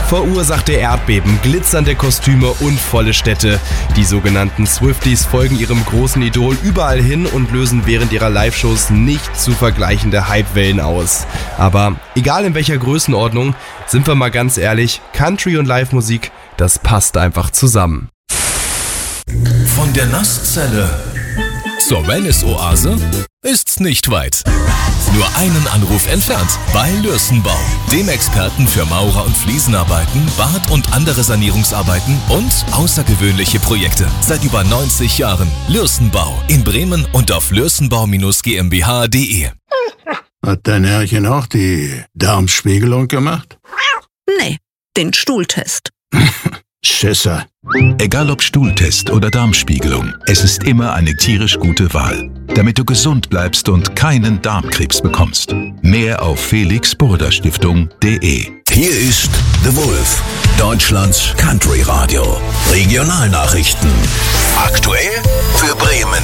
verursachte Erdbeben, glitzernde Kostüme und volle Städte. Die sogenannten Swifties folgen ihrem großen Idol überall hin und lösen während ihrer Live-Shows nicht zu vergleichende Hypewellen aus. Aber egal in welcher Größenordnung, sind wir mal ganz ehrlich, Country und Live-Musik, das passt einfach zusammen. Von der Nasszelle zur Wellness-Oase ist's nicht weit. Nur einen Anruf entfernt bei Lürsenbau, dem Experten für Maurer- und Fliesenarbeiten, Bad- und andere Sanierungsarbeiten und außergewöhnliche Projekte. Seit über 90 Jahren. Lürsenbau in Bremen und auf lürsenbau-gmbh.de. Hat dein Herrchen auch die Darmspiegelung gemacht? Nee, den Stuhltest. Schisser. Egal ob Stuhltest oder Darmspiegelung, es ist immer eine tierisch gute Wahl, damit du gesund bleibst und keinen Darmkrebs bekommst. Mehr auf felixburda-stiftung.de. Hier ist The Wolf, Deutschlands Country Radio. Regionalnachrichten. Aktuell für Bremen.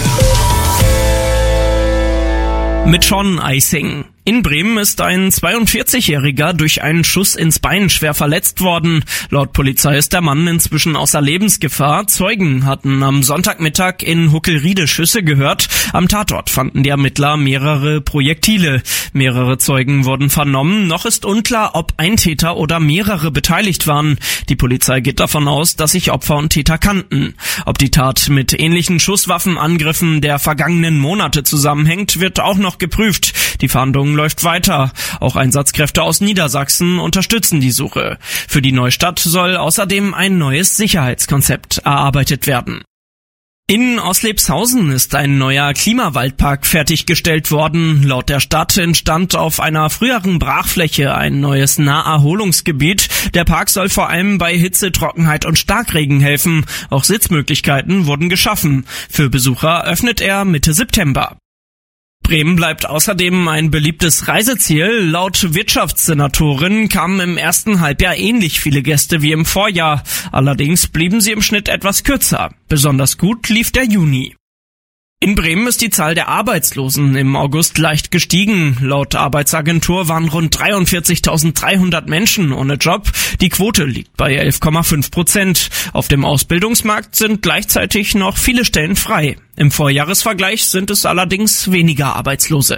Mit Sean Eising. In Bremen ist ein 42-Jähriger durch einen Schuss ins Bein schwer verletzt worden. Laut Polizei ist der Mann inzwischen außer Lebensgefahr. Zeugen hatten am Sonntagmittag in Huckelriede Schüsse gehört. Am Tatort fanden die Ermittler mehrere Projektile. Mehrere Zeugen wurden vernommen. Noch ist unklar, ob ein Täter oder mehrere beteiligt waren. Die Polizei geht davon aus, dass sich Opfer und Täter kannten. Ob die Tat mit ähnlichen Schusswaffenangriffen der vergangenen Monate zusammenhängt, wird auch noch geprüft. Die Fahndung läuft weiter. Auch Einsatzkräfte aus Niedersachsen unterstützen die Suche. Für die Neustadt soll außerdem ein neues Sicherheitskonzept erarbeitet werden. In Oslebshausen ist ein neuer Klimawaldpark fertiggestellt worden. Laut der Stadt entstand auf einer früheren Brachfläche ein neues Naherholungsgebiet. Der Park soll vor allem bei Hitze, Trockenheit und Starkregen helfen. Auch Sitzmöglichkeiten wurden geschaffen. Für Besucher öffnet er Mitte September. Bremen bleibt außerdem ein beliebtes Reiseziel. Laut Wirtschaftssenatorin kamen im ersten Halbjahr ähnlich viele Gäste wie im Vorjahr. Allerdings blieben sie im Schnitt etwas kürzer. Besonders gut lief der Juni. In Bremen ist die Zahl der Arbeitslosen im August leicht gestiegen. Laut Arbeitsagentur waren rund 43.300 Menschen ohne Job. Die Quote liegt bei 11,5%. Auf dem Ausbildungsmarkt sind gleichzeitig noch viele Stellen frei. Im Vorjahresvergleich sind es allerdings weniger Arbeitslose.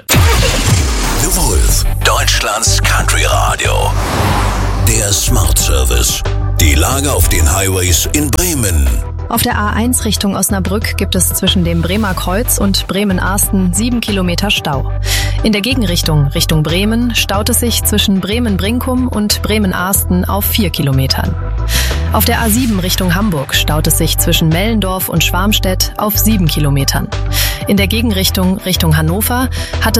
The Wolf, Deutschlands Country Radio. Der Smart Service. Die Lage auf den Highways in Bremen. Auf der A1 Richtung Osnabrück gibt es zwischen dem Bremer Kreuz und Bremen-Arsten 7 Kilometer Stau. In der Gegenrichtung Richtung Bremen staut es sich zwischen Bremen-Brinkum und Bremen-Arsten auf 4 Kilometern. Auf der A7 Richtung Hamburg staut es sich zwischen Mellendorf und Schwarmstedt auf 7 Kilometern. In der Gegenrichtung Richtung Hannover hat